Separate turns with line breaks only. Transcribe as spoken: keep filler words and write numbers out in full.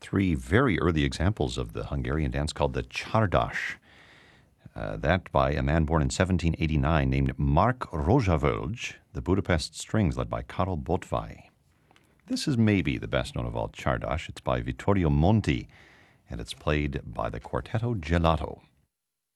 three very early examples of the Hungarian dance called the Csárdas. Uh, that by a man born in seventeen eighty-nine named Mark Rozsavölgy, the Budapest Strings, led by Karol Botvai. This is maybe the best known of all Csárdas. It's by Vittorio Monti, and it's played by the Quartetto Gelato.